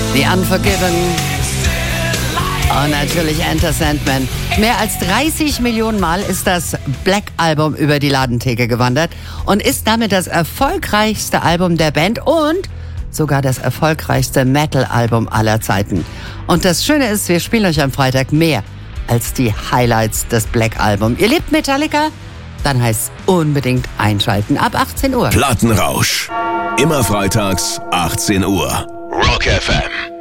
The Unforgiven. Und natürlich Enter Sandman. Mehr als 30 Millionen Mal ist das Black Album über die Ladentheke gewandert und ist damit das erfolgreichste Album der Band und sogar das erfolgreichste Metal-Album aller Zeiten. Und das Schöne ist, wir spielen euch am Freitag mehr als die Highlights des Black Album. Ihr liebt Metallica? Dann heißt unbedingt einschalten ab 18 Uhr. Plattenrausch. Immer freitags 18 Uhr. Rock FM.